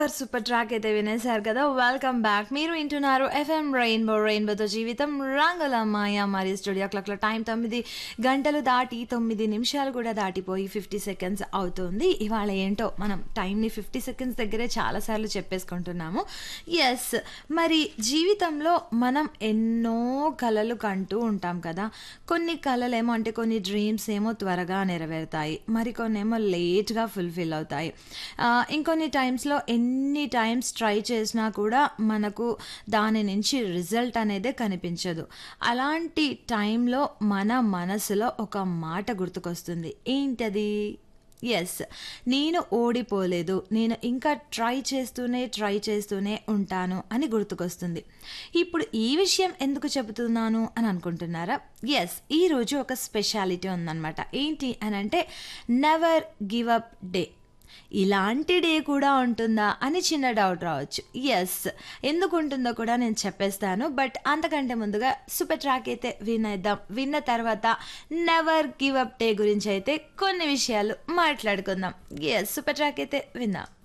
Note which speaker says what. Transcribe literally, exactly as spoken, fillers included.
Speaker 1: Super super track అయితే వినేశారు కదా! Welcome back. మీరు వింటున్నారు ఎఫ్ఎం రెయిన్బో రెయిన్బోతో జీవితం రంగుల మాయ. మరి స్టూడియో క్లాక్‌లో టైం తొమ్మిది గంటలు దాటి తొమ్మిది నిమిషాలు కూడా దాటిపోయి యాభై సెకండ్స్ అవుతుంది. ఇవాళ ఏంటో మనం టైంని యాభై సెకండ్స్ దగ్గరే చాలా సార్లు చెప్పేసుకుంటున్నాము. యెస్. మరి జీవితంలో మనం ఎన్నో కలలు కంటూ ఉంటాం కదా! కొన్ని కలలేమో అంటే కొన్ని డ్రీమ్స్ ఏమో త్వరగా నెరవేరుతాయి. మరికొన్నేమో లేట్‌గా ఫుల్‌ఫిల్ అవుతాయి. ఆహ్, ఇంకొన్ని టైమ్స్‌లో ఎన్ని టైమ్స్ ట్రై చేసినా కూడా మనకు దాని నుంచి రిజల్ట్ అనేదే కనిపించదు. అలాంటి టైంలో మన మనసులో ఒక మాట గుర్తుకొస్తుంది. ఏంటది? యెస్. నేను ఓడిపోలేదు. నేను ఇంకా ట్రై చేస్తూనే, ట్రై చేస్తూనే ఉంటాను అని గుర్తుకొస్తుంది. ఇప్పుడు ఈ విషయం ఎందుకు చెబుతున్నాను అని అనుకుంటున్నారా? యెస్. ఈరోజు ఒక స్పెషాలిటీ ఉందనమాట. ఏంటి అనంటే నెవర్ గివ్ అప్ డే. ఇలాంటి డే కూడా ఉంటుందా అని చిన్న డౌట్ రావచ్చు. యెస్. ఎందుకుంటుందో కూడా నేను చెప్పేస్తాను. బట్ అంతకంటే ముందుగా సూపర్ ట్రాక్ అయితే వినేద్దాం. విన్న తర్వాత నెవర్ గివ్ అప్ డే గురించి అయితే కొన్ని విషయాలు మాట్లాడుకుందాం. యెస్. సూపర్ ట్రాక్ అయితే విందాం.